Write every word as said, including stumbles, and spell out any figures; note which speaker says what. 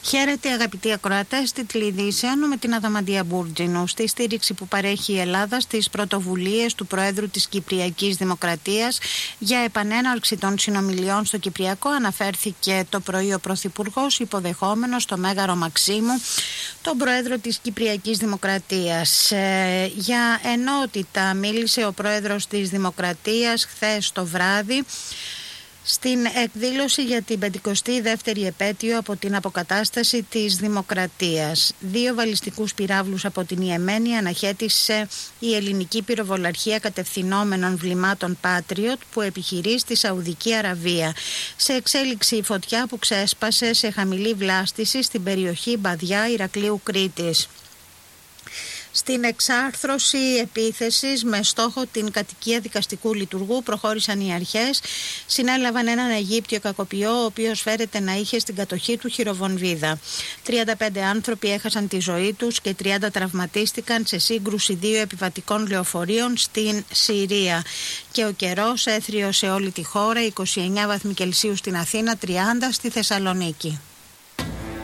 Speaker 1: Χαίρετε αγαπητοί ακροατές, τίτλοι ειδήσεων με την Αδαμαντία Μπούρτζινου. Στη στήριξη που παρέχει η Ελλάδα στις πρωτοβουλίες του Προέδρου της Κυπριακής Δημοκρατίας για επανέναρξη των συνομιλιών στο Κυπριακό αναφέρθηκε το πρωί ο Πρωθυπουργός, υποδεχόμενος στο Μέγαρο Μαξίμου τον Πρόεδρο της Κυπριακής Δημοκρατίας. Ε, για ενότητα μίλησε ο Πρόεδρος της Δημοκρατίας χθες το βράδυ στην εκδήλωση για την πεντηκοστή δεύτερη επέτειο από την αποκατάσταση της Δημοκρατίας. Δύο βαλιστικούς πυράβλους από την Ιεμένη αναχέτησε η ελληνική πυροβολαρχία κατευθυνόμενων βλημάτων Patriot που επιχειρεί στη Σαουδική Αραβία. Σε εξέλιξη η φωτιά που ξέσπασε σε χαμηλή βλάστηση στην περιοχή Μπαδιά Ηρακλείου Κρήτης. Στην εξάρθρωση επίθεσης με στόχο την κατοικία δικαστικού λειτουργού προχώρησαν οι αρχές. Συνέλαβαν έναν Αιγύπτιο κακοποιό, ο οποίος φέρεται να είχε στην κατοχή του χειροβομβίδα. τριάντα πέντε άνθρωποι έχασαν τη ζωή τους και τριάντα τραυματίστηκαν σε σύγκρουση δύο επιβατικών λεωφορείων στην Συρία. Και ο καιρός έθριο σε όλη τη χώρα, είκοσι εννέα βαθμοί Κελσίου στην Αθήνα, τριάντα στη Θεσσαλονίκη.